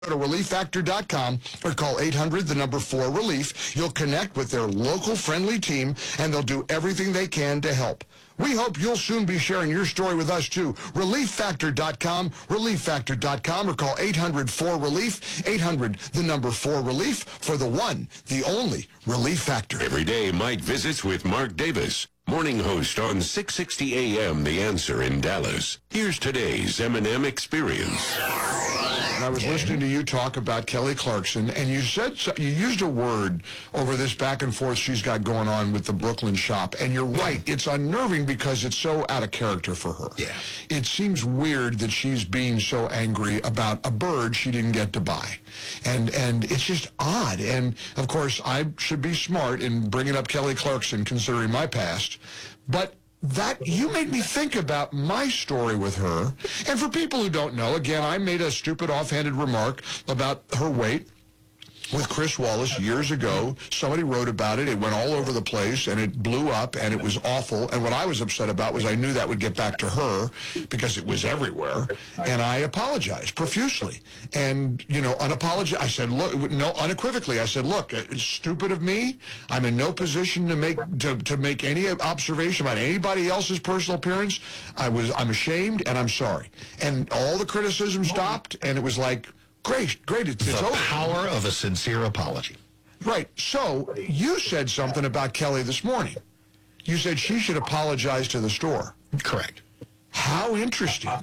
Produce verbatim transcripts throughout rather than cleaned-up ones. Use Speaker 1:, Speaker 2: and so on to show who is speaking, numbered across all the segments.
Speaker 1: Go to relief factor dot com or call eight hundred, the number four, relief. You'll connect with their local friendly team, and they'll do everything they can to help. We hope you'll soon be sharing your story with us, too. relief factor dot com, relief factor dot com, or call eight hundred, four, relief, eight hundred, the number four, relief, for the one, the only Relief Factor.
Speaker 2: Every day, Mike visits with Mark Davis, morning host on six sixty A M The Answer in Dallas. Here's today's M and M Experience.
Speaker 1: I was listening to you talk about Kelly Clarkson, and you said so, you used a word over this back and forth she's got going on with the Brooklyn shop, and you're right. It's unnerving because it's so out of character for her.
Speaker 3: Yeah.
Speaker 1: It seems weird that she's being so angry about a bird she didn't get to buy, and and it's just odd. And of course, I should be smart in bringing up Kelly Clarkson, considering my past, but that you made me think about my story with her. And for people who don't know, again, I made a stupid offhanded remark about her weight with Chris Wallace years ago. Somebody wrote about it. It went all over the place, and it blew up, and it was awful. And what I was upset about was I knew that would get back to her because it was everywhere. And I apologized profusely. And, you know, unapologi- I said, look, no, unequivocally, I said, look, it's stupid of me. I'm in no position to make to, to make any observation about anybody else's personal appearance. I was, I'm ashamed, and I'm sorry. And all the criticism stopped, and it was like, Great, great. It's, it's
Speaker 3: the
Speaker 1: over.
Speaker 3: Power of a sincere apology.
Speaker 1: Right. So you said something about Kelly this morning. You said she should apologize to the store.
Speaker 3: Correct.
Speaker 1: How interesting.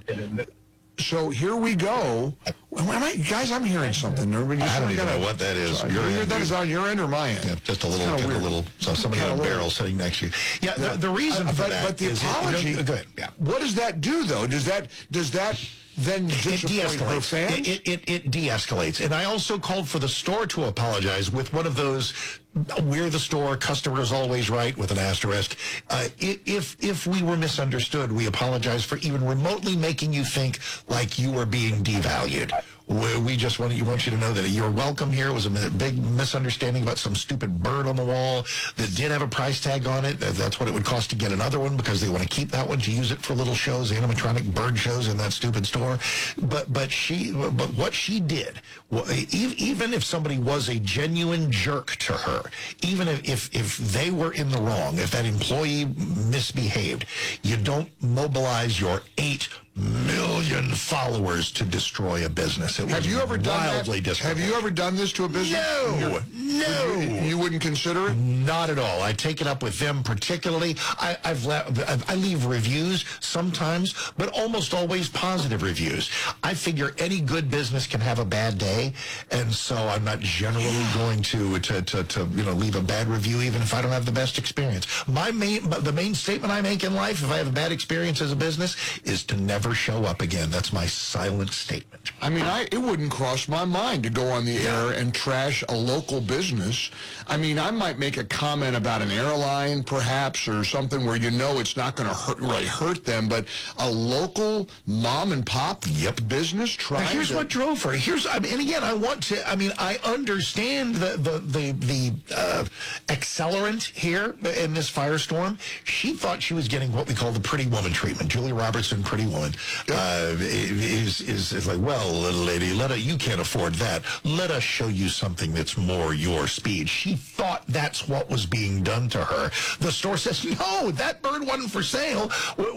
Speaker 1: So here we go. Am I, guys, I'm hearing something. Everybody,
Speaker 3: I don't even
Speaker 1: gotta,
Speaker 3: know what that is.
Speaker 1: Sorry, you're, that is on your end or my end?
Speaker 3: Yeah, just a little,
Speaker 1: Kinda
Speaker 3: a
Speaker 1: weird.
Speaker 3: little. So somebody on a
Speaker 1: Kinda
Speaker 3: barrel
Speaker 1: weird.
Speaker 3: sitting next to you. Yeah. The, the reason
Speaker 1: Uh,
Speaker 3: for
Speaker 1: but,
Speaker 3: that
Speaker 1: but the
Speaker 3: is it-
Speaker 1: apology.
Speaker 3: you know, go ahead. Yeah.
Speaker 1: What does that do, though? Does that does that then
Speaker 3: It
Speaker 1: disappoint her
Speaker 3: de-escalates.
Speaker 1: fans?
Speaker 3: It, it, it, it de-escalates. And I also called for the store to apologize with one of those, we're the store, customer is always right, with an asterisk. Uh, i- if if we were misunderstood, we apologize for even remotely making you think like you were being devalued. We, we just want you, want you to know that you're welcome here. It was a mi- big misunderstanding about some stupid bird on the wall that did have a price tag on it. That- That's what it would cost to get another one because they want to keep that one to use it for little shows, animatronic bird shows in that stupid store. But but she but what she did, wa- e- even if somebody was a genuine jerk to her, even if, if if they were in the wrong, if that employee misbehaved, you don't mobilize your eight million followers to destroy a business. It was
Speaker 1: Have you ever done
Speaker 3: wildly
Speaker 1: that? Have you ever done this to a business?
Speaker 3: No, no.
Speaker 1: You, you wouldn't consider it?
Speaker 3: Not at all. I take it up with them particularly. I, I've le- I leave reviews sometimes, but almost always positive reviews. I figure any good business can have a bad day, and so I'm not generally going to to, to, to you know leave a bad review even if I don't have the best experience. My main the main statement I make in life, if I have a bad experience as a business, is to never show up again. That's my silent statement.
Speaker 1: I mean, I it wouldn't cross my mind to go on the air and trash a local business. I mean, I might make a comment about an airline, perhaps, or something where you know it's not going to hurt, really hurt them, but a local mom and pop
Speaker 3: Yep.
Speaker 1: business
Speaker 3: Now,
Speaker 1: trying
Speaker 3: here's
Speaker 1: to...
Speaker 3: what drove her. Here's, I mean, and again, I want to. I mean, I understand the the the, the uh, accelerant here in this firestorm. She thought she was getting what we call the pretty woman treatment. Julia Robertson, pretty woman, uh, is, is is like, well, little lady, let us, you can't afford that. Let us show you something that's more your speed. She thought that's what was being done to her. The store says, no, that bird wasn't for sale.